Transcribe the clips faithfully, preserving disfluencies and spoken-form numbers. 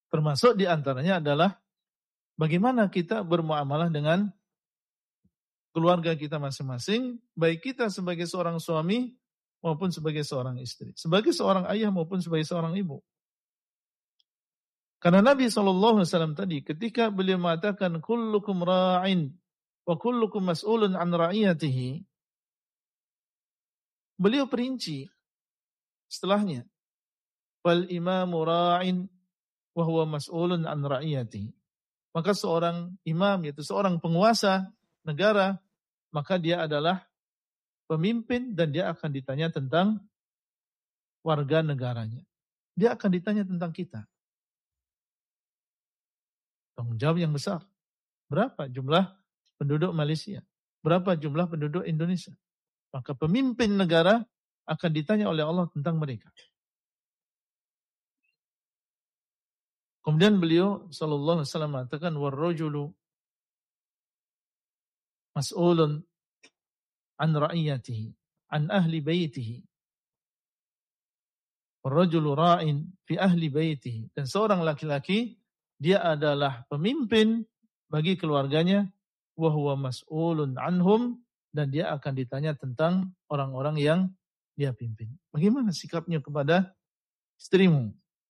Termasuk di antaranya adalah bagaimana kita bermuamalah dengan keluarga kita masing-masing, baik kita sebagai seorang suami maupun sebagai seorang istri, sebagai seorang ayah maupun sebagai seorang ibu. Karena Nabi shallallahu alaihi wasallam tadi ketika beliau mengatakan kullukum ra'in wa kullukum mas'ulun an ra'iyatihi, beliau perinci setelahnya, wal imamu ra'in wa huwa mas'ulun an ra'iyatihi. Maka seorang imam, yaitu seorang penguasa negara, maka dia adalah pemimpin dan dia akan ditanya tentang warga negaranya. Dia akan ditanya tentang kita. Tanggung jawab yang besar. Berapa jumlah penduduk Malaysia? Berapa jumlah penduduk Indonesia? Maka pemimpin negara akan ditanya oleh Allah tentang mereka. Kemudian beliau sallallahu alaihi wasallam mengatakan warrajulu mas'ulun an ra'iyatihi, an ahli baitihi. Warrajulu ra'in fi ahli baitihi. Dan seorang laki-laki dia adalah pemimpin bagi keluarganya, wa huwa mas'ulun anhum, dan dia akan ditanya tentang orang-orang yang dia pimpin. Bagaimana sikapnya kepada istrimu?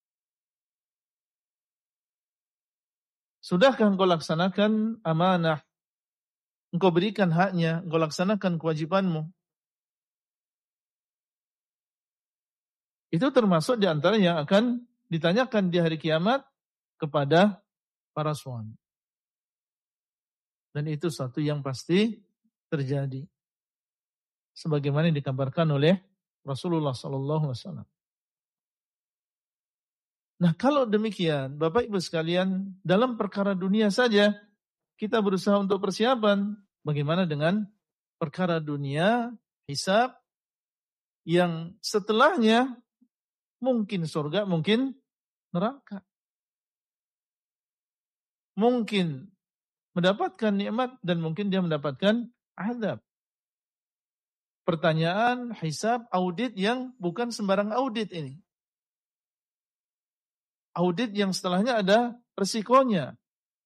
Sudahkah engkau laksanakan amanah? Engkau berikan haknya, engkau laksanakan kewajibanmu? Itu termasuk di antara yang akan ditanyakan di hari kiamat kepada para suami. Dan itu satu yang pasti terjadi. Sebagaimana yang dikabarkan oleh Rasulullah sallallahu alaihi wasallam. Nah, kalau demikian, Bapak Ibu sekalian, dalam perkara dunia saja kita berusaha untuk persiapan. Bagaimana dengan perkara dunia, hisab, yang setelahnya mungkin surga, mungkin neraka. Mungkin mendapatkan nikmat dan mungkin dia mendapatkan azab. Pertanyaan, hisab, audit yang bukan sembarang audit ini. Audit yang setelahnya ada resikonya.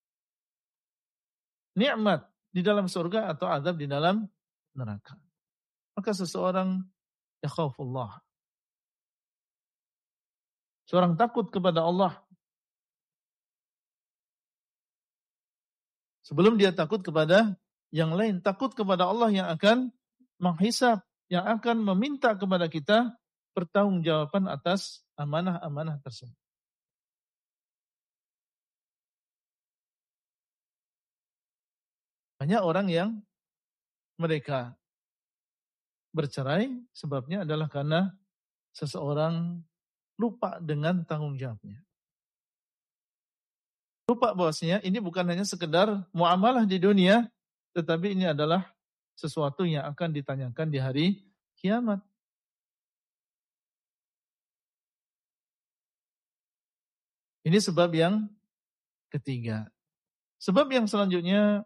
Nikmat di dalam surga atau azab di dalam neraka. Maka seseorang yakhafullah. Seorang takut kepada Allah. Sebelum dia takut kepada yang lain, takut kepada Allah yang akan menghisab, yang akan meminta kepada kita pertanggungjawaban atas amanah-amanah tersebut. Banyak orang yang mereka bercerai sebabnya adalah karena seseorang lupa dengan tanggung jawabnya. Lupa bahwasanya ini bukan hanya sekedar muamalah di dunia, tetapi ini adalah sesuatu yang akan ditanyakan di hari kiamat. Ini sebab yang ketiga. Sebab yang selanjutnya,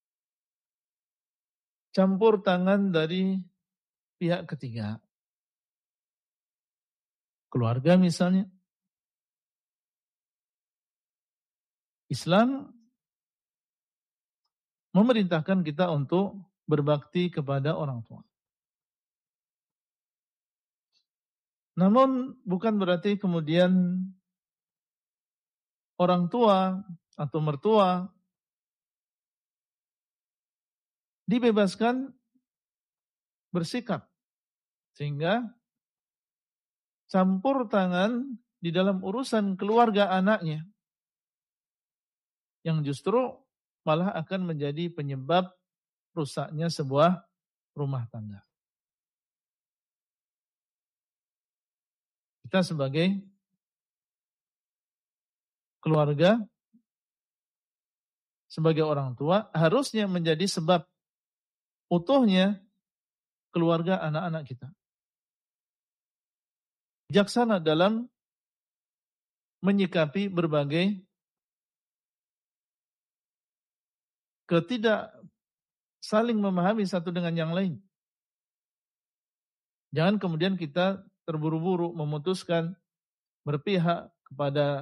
campur tangan dari pihak ketiga. Keluarga misalnya. Islam memerintahkan kita untuk berbakti kepada orang tua. Namun bukan berarti kemudian orang tua atau mertua dibebaskan bersikap sehingga campur tangan di dalam urusan keluarga anaknya yang justru malah akan menjadi penyebab rusaknya sebuah rumah tangga. Kita sebagai keluarga, sebagai orang tua, harusnya menjadi sebab utuhnya keluarga anak-anak kita. Bijaksana dalam menyikapi berbagai ketidak saling memahami satu dengan yang lain. Jangan kemudian kita terburu-buru memutuskan berpihak kepada